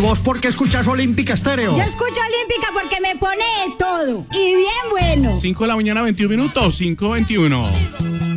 vos por qué escuchás Olímpica Estéreo? Yo escucho Olímpica porque me pone de todo y bien bueno. 5 de la mañana, 21 minutos, 5:21.